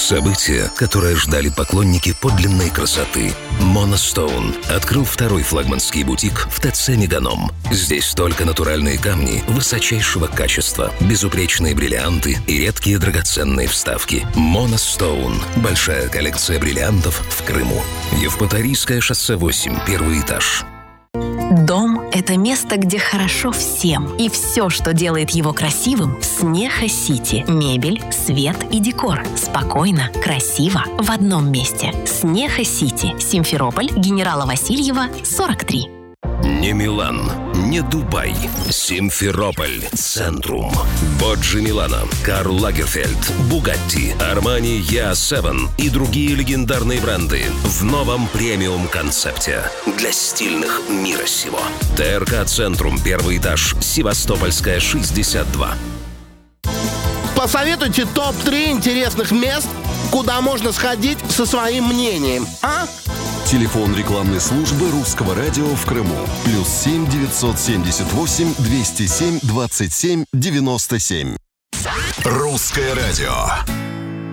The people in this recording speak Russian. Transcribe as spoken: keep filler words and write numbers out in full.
Событие, которое ждали поклонники подлинной красоты. Monostone открыл второй флагманский бутик в ТЦ «Меганом». Здесь только натуральные камни высочайшего качества, безупречные бриллианты и редкие драгоценные вставки. Monostone – большая коллекция бриллиантов в Крыму. Евпаторийское шоссе восемь, первый этаж. Дом – это место, где хорошо всем. И все, что делает его красивым – Снеха Сити. Мебель, свет и декор. Спокойно, красиво, в одном месте. Снеха Сити. Симферополь, Генерала Васильева, сорок три. Не Милан, не Дубай. Симферополь, Центрум. Боджи Милано, Карл Лагерфельд, Бугатти, Армани Я семь и другие легендарные бренды в новом премиум-концепте для стильных мира сего. ТРК Центрум, первый этаж, Севастопольская, шестьдесят два. Посоветуйте топ три интересных мест, куда можно сходить со своим мнением, а? Телефон рекламной службы Русского радио в Крыму. Плюс семь девятьсот семьдесят восемь двести семь двадцать семь девяносто семь. Русское радио.